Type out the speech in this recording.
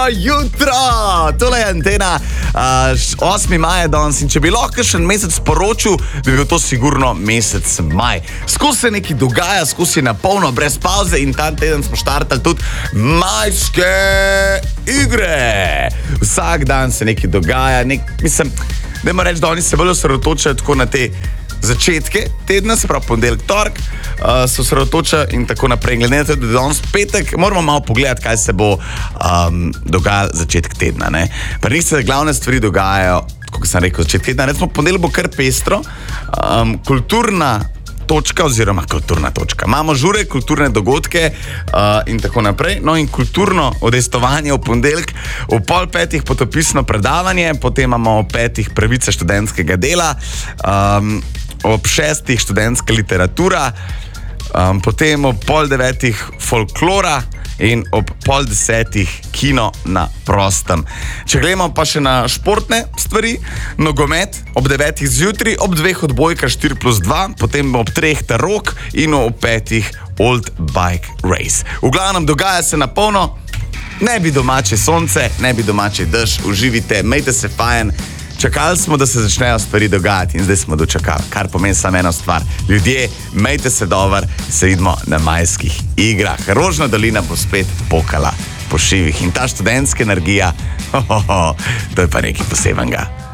jutro! Tole je Antena, 8. maj je danes in če bi lahko še en mesec poročil, bi bil to sigurno mesec maj. Skozi se nekaj dogaja, skozi je na polno, brez pauze in ta teden smo štartali tudi majske igre. Vsak dan se nekaj dogaja, dajmo reči, da oni se bolj osredotočajo tako na te začetke tedna, se pravi ponedeljek, torek, se osredotočajo in tako naprej. Glede na to, da je danes petek, moramo malo pogledati, kaj se bo dogajalo začetek tedna. Pa res se glavne stvari dogajajo, kot sem rekel, začetek tedna. Recimo ponedeljek bo kar pestro, kulturna točka. Imamo žure, kulturne dogodke in tako naprej. No in kulturno udejstvovanje v ponedeljek, v 4:30 potopisno predavanje, potem imamo ob 5 pravice študentskega dela, ob 6 študentska literatura, potem ob 8:30 folklora in ob 9:30 kino na prostem. Če gledamo pa še na športne stvari, nogomet ob 9 zjutraj, ob 2 odbojka 4+2, potem ob 3 tarok in ob 5 old bike race. V glavnem dogaja se na polno, ne bi domače sonce, ne bi domače dež, uživite, imejte se fajn. Čakali smo, da se začnejo stvari dogajati in zdaj smo dočakali, kar pomeni samo eno stvar. Ljudje, imejte se dober, se vidimo na majskih igrah. Rožna dolina bo spet pokala po šivih in ta študentska energija, to je pa nekaj posebenega.